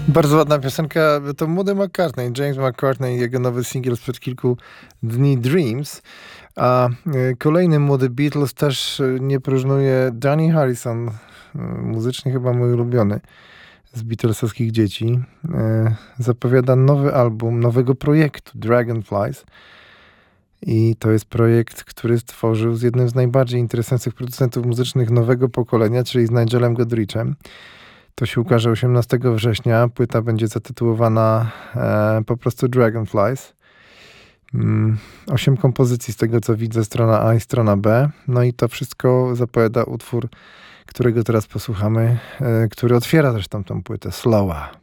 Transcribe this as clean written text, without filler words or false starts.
Bardzo ładna piosenka. To młody McCartney, James McCartney, jego nowy singiel sprzed kilku dni, Dreams. A kolejny młody Beatles też nie próżnuje. Johnny Harrison, muzycznie chyba mój ulubiony z Beatlesowskich dzieci, zapowiada nowy album, nowego projektu, Dragonflies. I to jest projekt, który stworzył z jednym z najbardziej interesujących producentów muzycznych nowego pokolenia, czyli z Nigelem Godrichem. To się ukaże 18 września. Płyta będzie zatytułowana po prostu Dragonflies. 8 kompozycji z tego, co widzę, strona A i strona B. No i to wszystko zapowiada utwór, którego teraz posłuchamy, który otwiera zresztą tą płytę, Slowa.